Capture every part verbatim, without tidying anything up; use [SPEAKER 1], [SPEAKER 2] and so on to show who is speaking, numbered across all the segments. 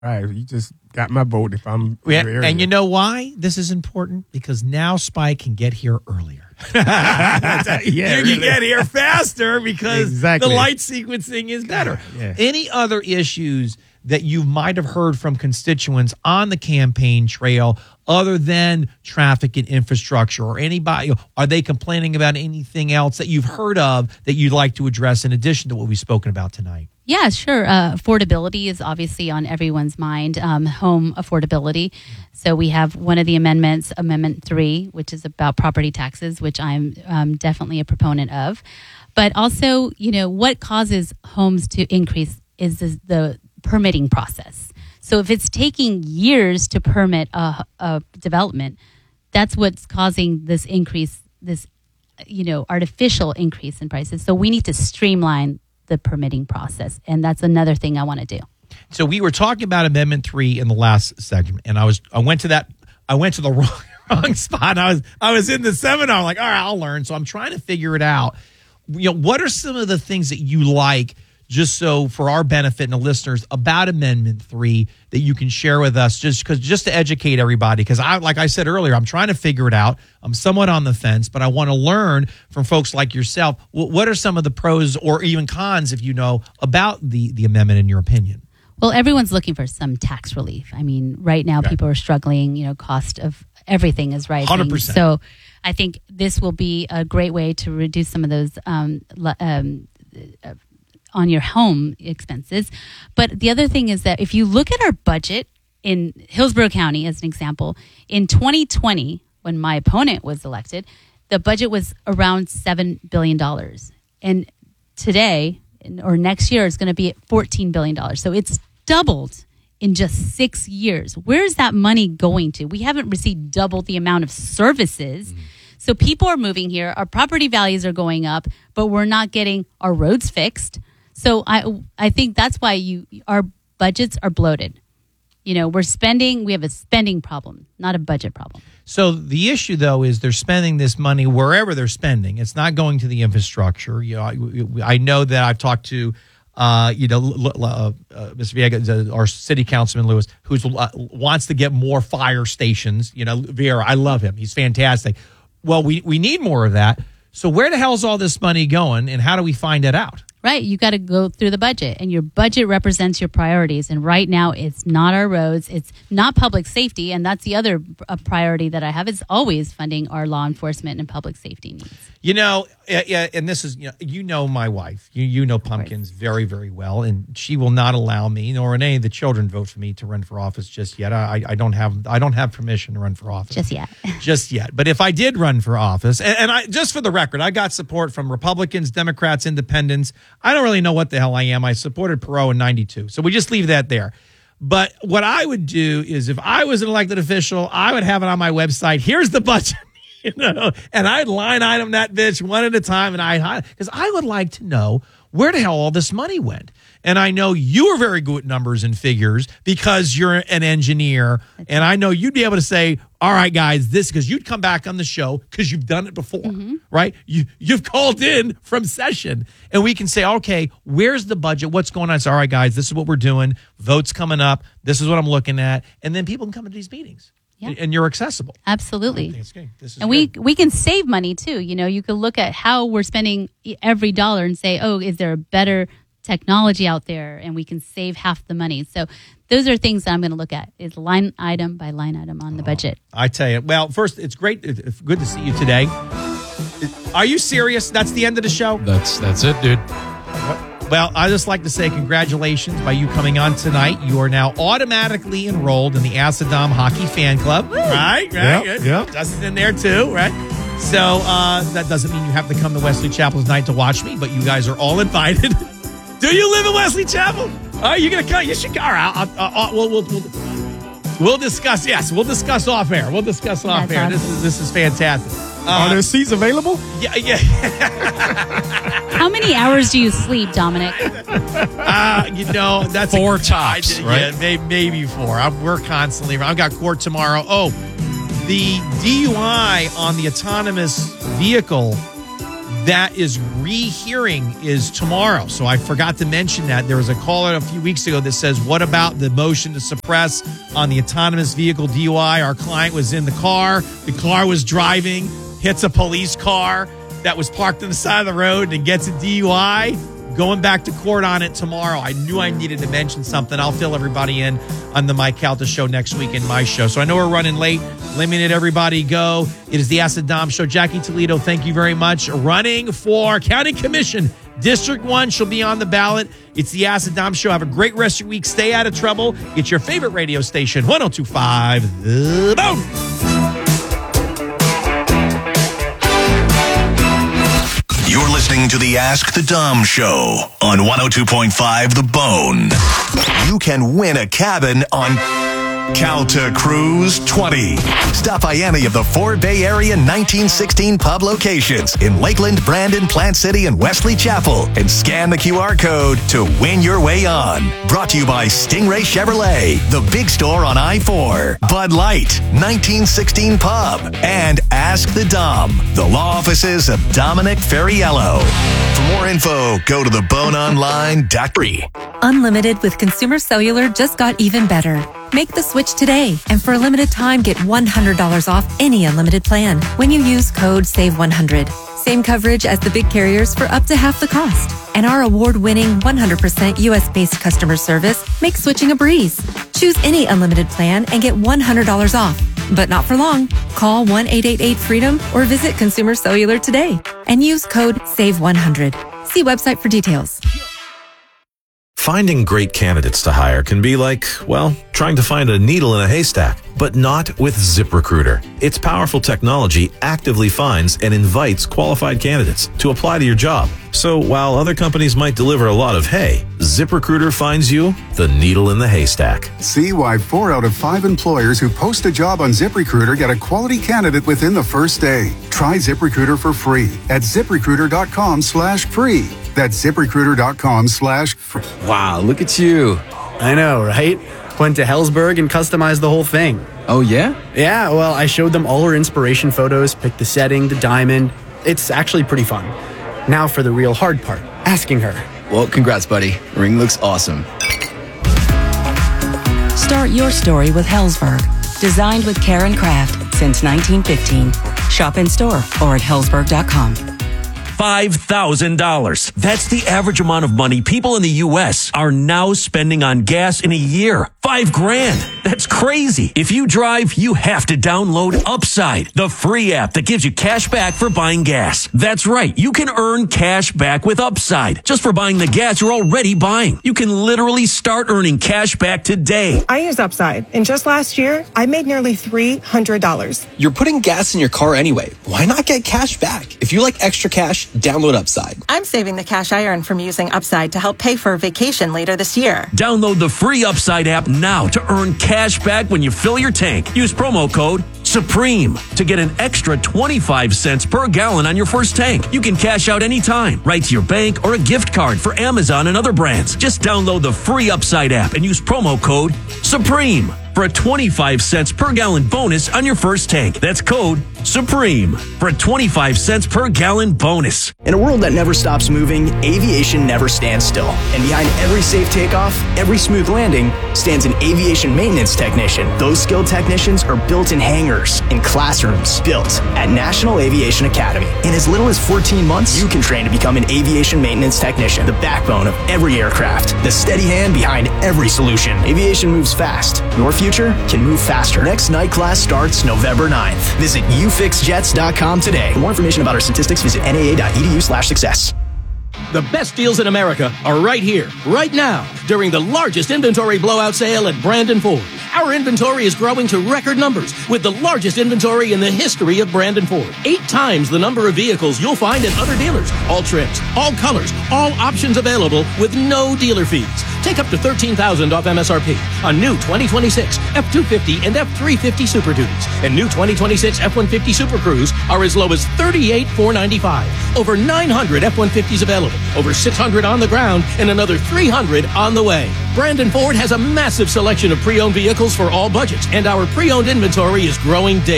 [SPEAKER 1] Right, you just got my vote if I'm
[SPEAKER 2] Yeah, and you know why this is important? Because now Spike can get here earlier.
[SPEAKER 1] yeah,
[SPEAKER 2] you
[SPEAKER 1] really.
[SPEAKER 2] can get here faster because
[SPEAKER 1] Exactly.
[SPEAKER 2] the light sequencing is better.
[SPEAKER 1] Yeah.
[SPEAKER 2] Any other issues that you might have heard from constituents on the campaign trail other than traffic and infrastructure, or anybody, are they complaining about anything else that you've heard of that you'd like to address in addition to what we've spoken about tonight?
[SPEAKER 3] Yeah, sure. Uh, affordability is obviously on everyone's mind, um, home affordability. So we have one of the amendments, Amendment three, which is about property taxes, which I'm um, definitely a proponent of. But also, you know, what causes homes to increase is the, the permitting process. So if it's taking years to permit a, a development, that's what's causing this increase, this, you know, artificial increase in prices. So we need to streamline the permitting process. And that's another thing I want to do.
[SPEAKER 2] So we were talking about Amendment three in the last segment, and I was I went to that I went to the wrong, wrong spot. I was I was in the seminar. I'm like, all right, I'll learn. So I'm trying to figure it out. You know, what are some of the things that you like, just so for our benefit and the listeners, about Amendment three that you can share with us, just because just to educate everybody? Because I, like I said earlier, I'm trying to figure it out. I'm somewhat on the fence, but I want to learn from folks like yourself. What are some of the pros or even cons, if you know, about the the amendment in your opinion?
[SPEAKER 3] Well, everyone's looking for some tax relief. I mean, right now,
[SPEAKER 2] Right.
[SPEAKER 3] people are struggling. You know, cost of everything is rising.
[SPEAKER 2] one hundred percent.
[SPEAKER 3] So I think this will be a great way to reduce some of those um, le- um, uh, on your home expenses. But the other thing is that if you look at our budget in Hillsborough County, as an example, in twenty twenty, when my opponent was elected, the budget was around seven billion dollars. And today, or next year, it's going to be at fourteen billion dollars. So it's doubled in just six years. Where's that money going to? We haven't received double the amount of services. Mm-hmm. So people are moving here. Our property values are going up, but we're not getting our roads fixed. So I I think that's why you our budgets are bloated. You know, we're spending, we have a spending problem, not a budget problem.
[SPEAKER 2] So the issue, though, is they're spending this money wherever they're spending. It's not going to the infrastructure. You know, I, I know that I've talked to, uh, you know, uh, uh, Mister Viega, our city councilman Lewis, who uh, wants to get more fire stations. You know, Vieira, I love him. He's fantastic. Well, we, we need more of that. So where the hell is all this money going, and how do we find it out?
[SPEAKER 3] Right. You got to go through the budget, and your budget represents your priorities. And right now, it's not our roads. It's not public safety. And that's the other uh, priority that I have, is always funding our law enforcement and public safety needs.
[SPEAKER 2] You know, yeah, and this is, you know, you know my wife. You you know Pumpkins very, very well, and she will not allow me, nor any of the children, vote for me to run for office just yet. I, I don't have I don't have permission to run for office
[SPEAKER 3] just yet.
[SPEAKER 2] just yet. But if I did run for office, and, and I just for the record, I got support from Republicans, Democrats, Independents. I don't really know what the hell I am. I supported Perot in ninety-two, so we just leave that there. But what I would do is, if I was an elected official, I would have it on my website. Here's the budget. You know, and I'd line item that bitch one at a time, and I because I would like to know where the hell all this money went. And I know you are very good at numbers and figures because you're an engineer, and I know you'd be able to say, "All right, guys, this," because you'd come back on the show because you've done it before, mm-hmm. right? You you've called in from session, and we can say, "Okay, where's the budget? What's going on?" It's all right, guys. This is what we're doing. Votes coming up. This is what I'm looking at, and then people can come to these meetings. Yeah. And you're accessible.
[SPEAKER 3] Absolutely.
[SPEAKER 2] This is
[SPEAKER 3] and
[SPEAKER 2] good.
[SPEAKER 3] we we can save money too. You know, you can look at how we're spending every dollar and say, oh, is there a better technology out there? And we can save half the money. So those are things that I'm going to look at, is line item by line item on the oh, budget.
[SPEAKER 2] I tell you. Well, first, it's great. It's good to see you today. Are you serious? That's the end of the show?
[SPEAKER 4] That's that's it, dude.
[SPEAKER 2] Well, I just like to say congratulations by you coming on tonight. You are now automatically enrolled in the Asadam Hockey Fan Club. Woo. Right, right.
[SPEAKER 1] Yep, yep.
[SPEAKER 2] Dustin's in there too, right? So uh, that doesn't mean you have to come to Wesley Chapel tonight to watch me, but you guys are all invited. Do you live in Wesley Chapel? Are you going to come? You should go. All right, I'll, I'll, I'll, we'll, we'll, we'll, we'll discuss. Yes, we'll discuss off air. We'll discuss off
[SPEAKER 3] That's
[SPEAKER 2] air.
[SPEAKER 3] awesome.
[SPEAKER 2] This is this is fantastic. Uh,
[SPEAKER 1] Are there seats available?
[SPEAKER 2] Yeah, yeah.
[SPEAKER 3] How many hours do you sleep, Dominic?
[SPEAKER 2] Uh, you know, that's
[SPEAKER 4] four
[SPEAKER 2] a,
[SPEAKER 4] tops,
[SPEAKER 2] I,
[SPEAKER 4] right?
[SPEAKER 2] Yeah, maybe, maybe four. I'm, we're constantly. I've got court tomorrow. Oh, the D U I on the autonomous vehicle that is rehearing is tomorrow. So I forgot to mention that. There was a caller a few weeks ago that says, what about the motion to suppress on the autonomous vehicle D U I? Our client was in the car. The car was driving, hits a police car that was parked on the side of the road and gets a D U I. Going back to court on it tomorrow. I knew I needed to mention something. I'll fill everybody in on the Mike Calta show next week in my show. So I know we're running late. Let me let everybody go. It is the Ask the Dom show. Jackie Toledo, thank you very much. Running for County Commission, District one. She'll be on the ballot. It's the Ask the Dom show. Have a great rest of your week. Stay out of trouble. It's your favorite radio station, one oh two point five The Bone.
[SPEAKER 4] You're listening to the Ask the Dom Show on one oh two point five The Bone. You can win a cabin on Calta Cruise twenty. Stop by any of the four Bay Area nineteen sixteen pub locations in Lakeland, Brandon, Plant City, and Wesley Chapel and scan the Q R code to win your way on. Brought to you by Stingray Chevrolet, the big store on I four, Bud Light, nineteen sixteen Pub, and Ask the Dom, the law offices of Dominic Ferriello. For more info, go to the bone online dot com.
[SPEAKER 5] Unlimited with Consumer Cellular just got even better. Make the switch today, and for a limited time, get one hundred dollars off any unlimited plan when you use code save one hundred. Same coverage as the big carriers for up to half the cost. And our award-winning one hundred percent U S-based customer service makes switching a breeze. Choose any unlimited plan and get one hundred dollars off. But not for long. Call one eight eight eight freedom or visit Consumer Cellular today and use code save one hundred. See website for details.
[SPEAKER 6] Finding great candidates to hire can be like, well, trying to find a needle in a haystack, but not with ZipRecruiter. Its powerful technology actively finds and invites qualified candidates to apply to your job. So while other companies might deliver a lot of hay, ZipRecruiter finds you the needle in the haystack.
[SPEAKER 7] See why four out of five employers who post a job on ZipRecruiter get a quality candidate within the first day. Try ZipRecruiter for free at ZipRecruiter.com slash free. That's ZipRecruiter.com slash free.
[SPEAKER 8] Wow, look at you.
[SPEAKER 9] I know, right? Went to Hellsberg and customized the whole thing.
[SPEAKER 8] Oh, yeah?
[SPEAKER 9] Yeah, well, I showed them all her inspiration photos, picked the setting, the diamond. It's actually pretty fun. Now for the real hard part, asking her.
[SPEAKER 8] Well, congrats, buddy. Ring looks awesome.
[SPEAKER 10] Start your story with Hellsberg. Designed with care and craft since nineteen fifteen. Shop in store or at hellsberg dot com.
[SPEAKER 11] five thousand dollars. That's the average amount of money people in the U S are now spending on gas in a year. Five grand. That's crazy. If you drive, you have to download Upside, the free app that gives you cash back for buying gas. That's right. You can earn cash back with Upside just for buying the gas you're already buying. You can literally start earning cash back today.
[SPEAKER 12] I use Upside, and just last year, I made nearly three hundred dollars.
[SPEAKER 13] You're putting gas in your car anyway. Why not get cash back? If you like extra cash, download Upside.
[SPEAKER 12] I'm saving the cash I earn from using Upside to help pay for a vacation later this year.
[SPEAKER 11] Download the free Upside app now to earn cash back when you fill your tank. Use promo code SUPREME to get an extra twenty-five cents per gallon on your first tank. You can cash out anytime, right to your bank or a gift card for Amazon and other brands. Just download the free Upside app and use promo code SUPREME for a twenty-five cents per gallon bonus on your first tank. That's code SUPREME for a twenty-five cents per gallon bonus.
[SPEAKER 14] In a world that never stops moving, aviation never stands still. And behind every safe takeoff, every smooth landing, stands an aviation maintenance technician. Those skilled technicians are built in hangars, in classrooms, built at National Aviation Academy. In as little as fourteen months, you can train to become an aviation maintenance technician, the backbone of every aircraft, the steady hand behind every solution. Aviation moves fast. Your future can move faster. Next night class starts November ninth. Visit u fix jets dot com today. For more information about our statistics, visit N A A dot E D U slash success.
[SPEAKER 15] The best deals in America are right here, right now, during the largest inventory blowout sale at Brandon Ford. Our inventory is growing to record numbers with the largest inventory in the history of Brandon Ford. Eight times the number of vehicles you'll find in other dealers. All trims, all colors, all options available with no dealer fees. Take up to thirteen thousand dollars off M S R P on new twenty twenty-six F two fifty and F three fifty Super Duties. And new twenty twenty-six F one fifty Super Cruise are as low as thirty-eight thousand four hundred ninety-five dollars. Over nine hundred F one fifties available, over six hundred on the ground, and another three hundred on the way. Brandon Ford has a massive selection of pre-owned vehicles for all budgets, and our pre-owned inventory is growing daily.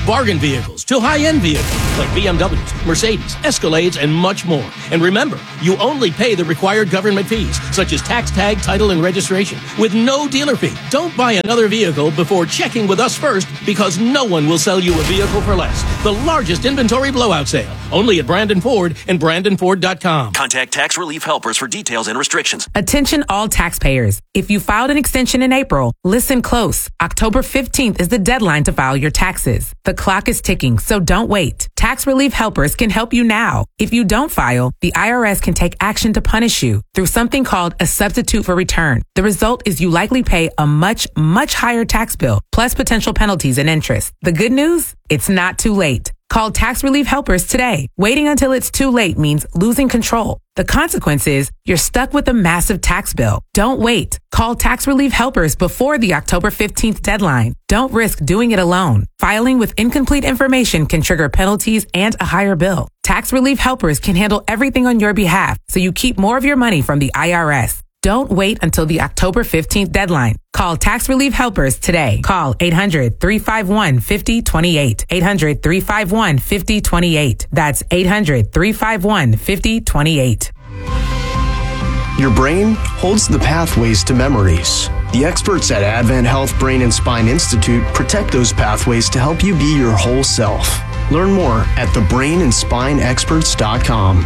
[SPEAKER 15] bargain vehicles to high-end vehicles like B M Ws, Mercedes, Escalades, and much more. And remember, you only pay the required government fees, such as tax tag, title, and registration, with no dealer fee. Don't buy another vehicle before checking with us first, because no one will sell you a vehicle for less. The largest inventory blowout sale, only at Brandon Ford and Brandon Ford dot com.
[SPEAKER 11] Contact Tax Relief Helpers for details and restrictions.
[SPEAKER 16] Attention all taxpayers. If you filed an extension in April, listen close. October fifteenth is the deadline to file your taxes. The clock is ticking, so don't wait. Tax Relief Helpers can help you now. If you don't file, the I R S can take action to punish you through something called a substitute for return. The result is you likely pay a much, much higher tax bill, plus potential penalties and interest. The good news? It's not too late. Call Tax Relief Helpers today. Waiting until it's too late means losing control. The consequence is you're stuck with a massive tax bill. Don't wait. Call Tax Relief Helpers before the October fifteenth deadline. Don't risk doing it alone. Filing with incomplete information can trigger penalties and a higher bill. Tax Relief Helpers can handle everything on your behalf, so you keep more of your money from the I R S. Don't wait until the October fifteenth deadline. Call Tax Relief Helpers today. Call eight hundred, three five one, five zero two eight. eight hundred, three five one, five zero two eight. That's eight hundred, three five one, five zero two eight.
[SPEAKER 14] Your brain holds the pathways to memories. The experts at Advent Health Brain and Spine Institute protect those pathways to help you be your whole self. Learn more at the brain and spine experts dot com.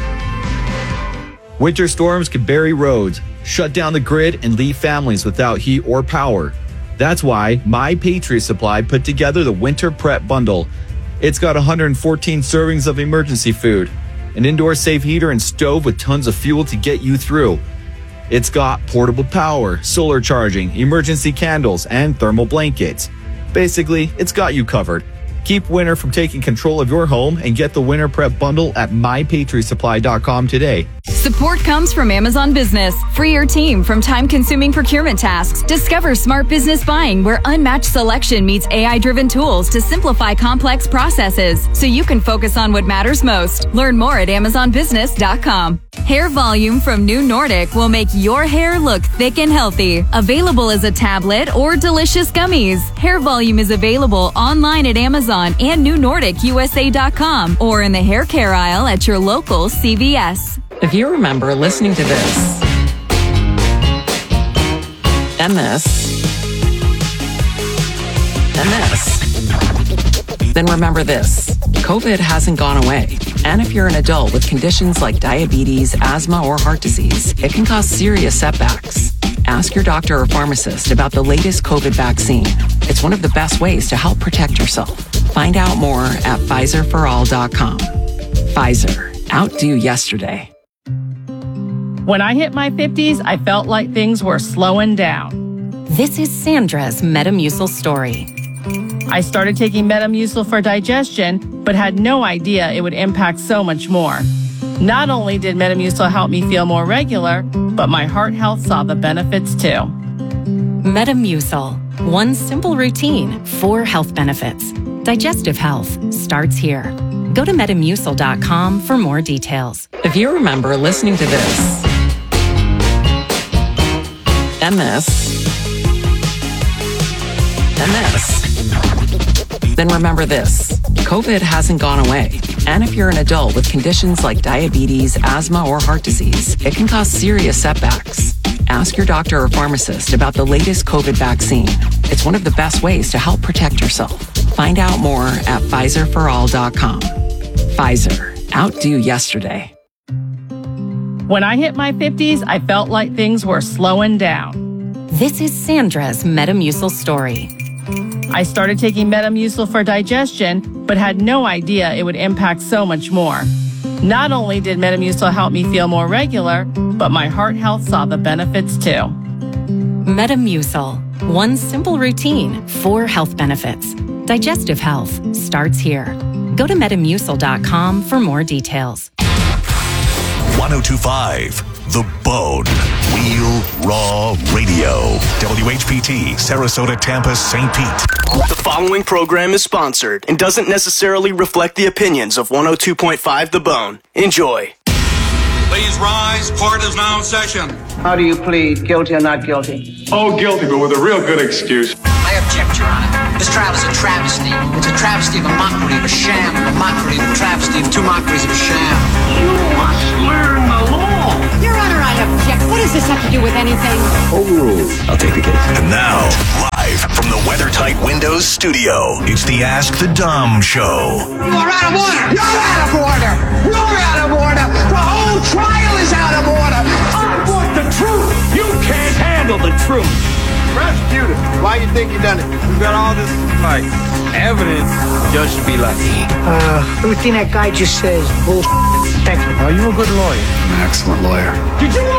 [SPEAKER 17] Winter storms can bury roads, shut down the grid, and leave families without heat or power. That's why My Patriot Supply put together the Winter Prep Bundle. It's got one hundred fourteen servings of emergency food, an indoor safe heater and stove with tons of fuel to get you through. It's got portable power, solar charging, emergency candles, and thermal blankets. Basically, it's got you covered. Keep winter from taking control of your home and get the Winter Prep Bundle at my patriot supply dot com today.
[SPEAKER 18] Support comes from Amazon Business. Free your team from time-consuming procurement tasks. Discover smart business buying where unmatched selection meets A I-driven tools to simplify complex processes so you can focus on what matters most. Learn more at amazon business dot com. Hair Volume from New Nordic will make your hair look thick and healthy. Available as a tablet or delicious gummies. Hair Volume is available online at Amazon and new nordic u s a dot com or in the hair care aisle at your local C V S.
[SPEAKER 10] If you remember listening to this, and this, and this, then remember this. COVID hasn't gone away. And if you're an adult with conditions like diabetes, asthma, or heart disease, it can cause serious setbacks. Ask your doctor or pharmacist about the latest COVID vaccine. It's one of the best ways to help protect yourself. Find out more at Pfizer for all dot com. Pfizer. Outdo yesterday.
[SPEAKER 19] When I hit my fifties, I felt like things were slowing down.
[SPEAKER 20] This is Sandra's Metamucil story.
[SPEAKER 19] I started taking Metamucil for digestion, but had no idea it would impact so much more. Not only did Metamucil help me feel more regular, but my heart health saw the benefits too.
[SPEAKER 20] Metamucil. One simple routine, four health benefits. Digestive health starts here. Go to metamucil dot com for more details.
[SPEAKER 10] If you remember listening to this, and this, and this, then remember this. COVID hasn't gone away. And if you're an adult with conditions like diabetes, asthma, or heart disease, it can cause serious setbacks. Ask your doctor or pharmacist about the latest COVID vaccine. It's one of the best ways to help protect yourself. Find out more at Pfizer for all dot com. Pfizer. Outdo yesterday.
[SPEAKER 19] When I hit my fifties, I felt like things were slowing down.
[SPEAKER 20] This is Sandra's Metamucil story.
[SPEAKER 19] I started taking Metamucil for digestion, but had no idea it would impact so much more. Not only did Metamucil help me feel more regular, but my heart health saw the benefits too.
[SPEAKER 20] Metamucil. One simple routine, four health benefits. Digestive health starts here. Go to metamucil dot com for more details.
[SPEAKER 4] one oh two point five The Bone. Real Raw Radio. W H P T, Sarasota, Tampa, Saint Pete.
[SPEAKER 14] The following program is sponsored and doesn't necessarily reflect the opinions of one oh two point five The Bone. Enjoy.
[SPEAKER 21] Please rise. Court is now in session.
[SPEAKER 22] How do you plead, guilty or not guilty?
[SPEAKER 23] Oh, guilty, but with a real good excuse.
[SPEAKER 22] I object, Your Honor.
[SPEAKER 1] This trial is a travesty. It's a travesty of a mockery of a sham, a mockery of a travesty of two mockeries of a sham.
[SPEAKER 22] You must learn the law.
[SPEAKER 23] Your Honor, I object. What does this have to do with anything?
[SPEAKER 22] Overruled.
[SPEAKER 13] I'll take the case.
[SPEAKER 4] And now, live from the WeatherTight Windows studio, it's the Ask the Dom Show.
[SPEAKER 22] You are out of order. You're out of order. You're out of order. The whole trial is out of order. I want the truth. You can't handle the truth.
[SPEAKER 24] Prosecutor, why you think you done it? We got all this, like, evidence. Judge should be like,
[SPEAKER 23] Uh, everything that guy just says, bullshit. Thank you.
[SPEAKER 24] are you a good lawyer? An excellent lawyer.
[SPEAKER 22] Did you